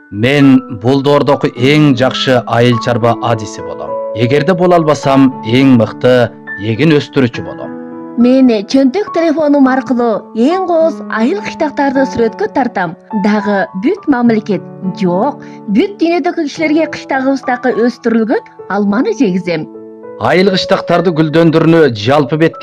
Мен бул доордогу эң жакшы айыл чарба адиси болом. Эгерде боло албасам, эң мыкты эгин өстүрүүчү болом. Мен чөнтөк телефонум аркылуу эң кооз айыл кыштактарды сүрөткө тартам. Дагы бүт мамлекет, жок, бүт дүйнөдөгү кишилерге кыштагыбыздагы өстүрүлгөн алманы жегизем. Айыл кыштактарды гүлдөндүрүүнү жалпы бет